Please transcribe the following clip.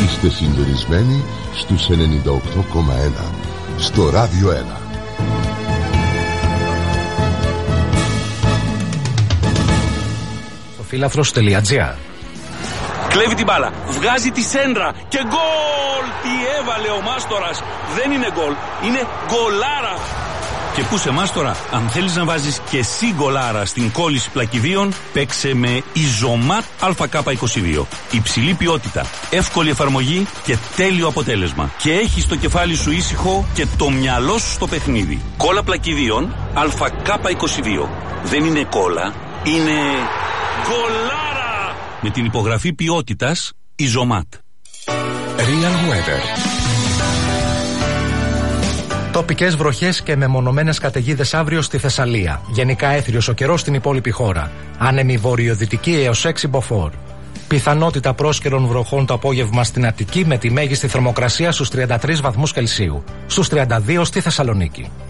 Είστε συντονισμένοι στους 98,1 στο Ράδιο 1. Φιλαθρός.gr. Κλέβει την μπάλα, βγάζει τη σέντρα και γκολ! Τι έβαλε ο Μάστορας. Δεν είναι γκολ, είναι γκολάρα. Και πού σε Μάστορα, αν θέλεις να βάζεις και εσύ γκολάρα στην κόλληση πλακιδίων, παίξε με Ιζωμάτ ΑΚ22. Υψηλή ποιότητα, εύκολη εφαρμογή και τέλειο αποτέλεσμα. Και έχεις το κεφάλι σου ήσυχο και το μυαλό σου στο παιχνίδι. Κόλλα πλακιδίων ΑΚ22. Δεν είναι κόλλα, είναι γκολάρα! Με την υπογραφή ποιότητας Ιζωμάτ. Real Weather. Τοπικές βροχές και μεμονωμένες καταιγίδες αύριο στη Θεσσαλία. Γενικά έθριος ο καιρός στην υπόλοιπη χώρα. Άνεμη βορειοδυτική έως 6 μποφόρ. Πιθανότητα πρόσκαιρων βροχών το απόγευμα στην Αττική με τη μέγιστη θερμοκρασία στους 33 βαθμούς Κελσίου. Στους 32 στη Θεσσαλονίκη.